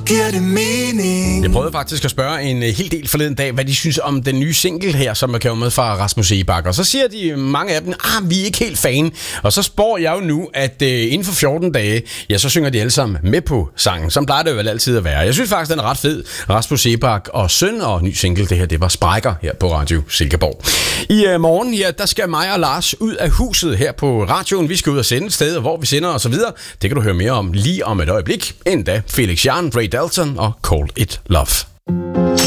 giver det mening. Jeg prøvede faktisk at spørge en hel del forleden dag, hvad de synes om den nye single her, som er kommet fra Rasmus Seebach. Og så siger de mange af dem, vi er ikke helt fan. Og så spår jeg jo nu, at inden for 14 dage, ja, så synger de alle sammen med på sangen. Som plejer det jo altid at være. Jeg synes faktisk, den er ret fed. Rasmus Seebach og Søn og ny single, det her, det var Sprækker her på Radio Silkeborg. I morgen her, der skal mig og Lars ud af huset her på radioen. Vi skal ud og sende et sted, hvor vi sender og så videre. Det kan du høre mere om lige om et øjeblik. Endda Felix Jan, Ray Dalton og Call It Love.